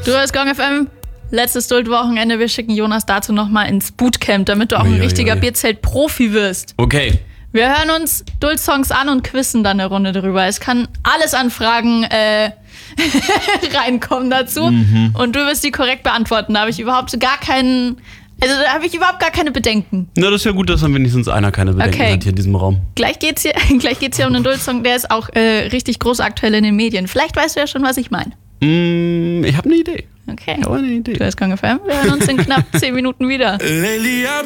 Du hörst Gong FM. Letztes Duld-Wochenende. Wir schicken Jonas dazu nochmal ins Bootcamp, damit du auch ein richtiger Bierzelt-Profi wirst. Okay. Wir hören uns Duld-Songs an und quizzen dann eine Runde drüber. Es kann alles an Fragen reinkommen dazu. Und du wirst die korrekt beantworten. Da habe ich überhaupt gar keine Bedenken. Na, das ist ja gut, dass dann wenigstens einer keine Bedenken hat hier in diesem Raum. Gleich geht's hier um einen Duld-Song, der ist auch richtig groß aktuell in den Medien. Vielleicht weißt du ja schon, was ich meine. Ich habe eine Idee. Okay. Ich habe eine Idee. Du hörst Gong FM. Wir hören uns in knapp 10 Minuten wieder.